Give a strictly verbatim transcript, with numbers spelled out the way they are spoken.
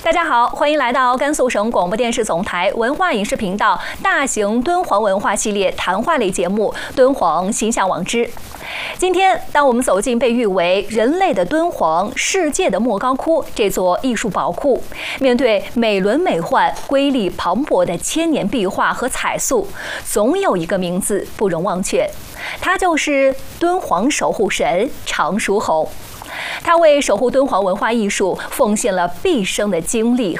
大家好，欢迎来到甘肃省广播电视总台文化影视频道大型敦煌文化系列谈话类节目《敦煌心向往之》。今天，当我们走进被誉为人类的敦煌、世界的莫高窟这座艺术宝库，面对美轮美奂、瑰丽磅礴的千年壁画和彩塑，总有一个名字不容忘却，他就是敦煌守护神常书侯。他为守护敦煌文化艺术奉献了毕生的精力